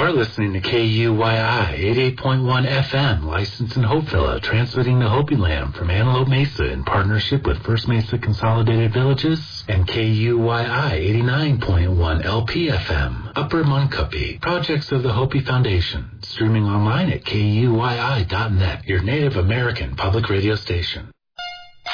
are listening to KUYI 88.1 FM, licensed in Hopevilla, transmitting to Hopi Land from Antelope Mesa in partnership with First Mesa Consolidated Villages, and KUYI 89.1 LPFM, Upper Muncupi, projects of the Hopi Foundation, streaming online at KUYI.net, your Native American public radio station.